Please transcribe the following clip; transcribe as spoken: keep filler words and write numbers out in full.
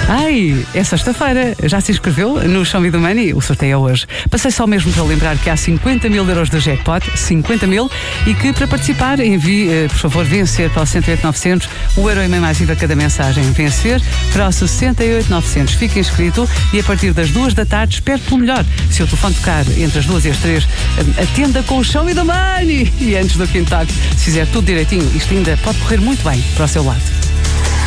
Ai, é sexta-feira. Já se inscreveu no Show Me the Money? O sorteio é hoje. Passei só mesmo para lembrar que há cinquenta mil euros de jackpot, cinquenta mil, e que para participar envie, eh, por favor, vencer para o sessenta e oito novecentos, o euro e meio mais I V A cada mensagem. Vencer para o sessenta e oito novecentos. Fique inscrito e a partir das duas da tarde espere pelo melhor. Se o telefone tocar entre as duas e as três, eh, atenda com o Show Me the Money. E antes do quinto toque, se fizer tudo direitinho, isto ainda pode correr muito bem para o seu lado.